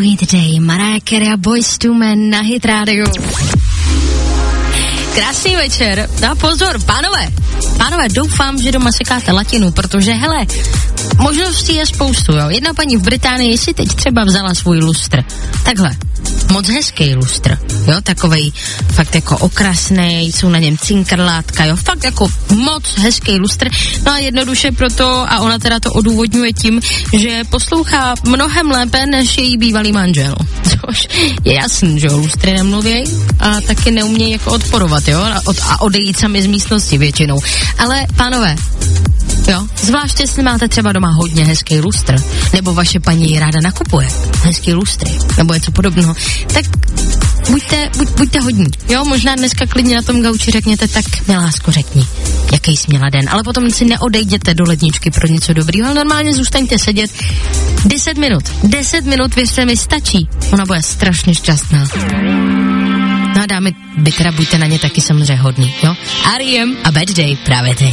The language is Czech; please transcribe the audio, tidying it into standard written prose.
Sweet Day, Mariah Carey a Boyz II Men na Hit Radio. Krásný večer. A pozor, pánové, doufám, že doma sekáte latinu, protože hele, možností je spoustu, jo. Jedna paní v Británii si teď třeba vzala svůj lustr. Takhle, moc hezký lustr, jo, takovej fakt jako okrasnej, jsou na něm cinkrlátka, jo, fakt jako moc hezký lustr, no a jednoduše proto, a ona teda to odůvodňuje tím, že poslouchá mnohem lépe než její bývalý manžel, což je jasný, že jo, lustry nemluvěj a taky neumějí jako odporovat, jo, a odejít sami z místnosti většinou, ale pánové, jo, zvláště jestli máte třeba doma hodně hezký lustr, nebo vaše paní ráda nakupuje hezký lustry, nebo něco podobného, tak buďte hodní, jo, možná dneska klidně na tom gauči řekněte, tak milásko řekni, jaký jsi měla den, ale potom si neodejděte do ledničky pro něco dobrýho, ale normálně zůstaňte sedět 10 minut, věřte mi, stačí, ona bude strašně šťastná. No a dámy, vy teda buďte na ně taky samozřejmě hodný, jo, R.E.M. a Bad Day právě teď.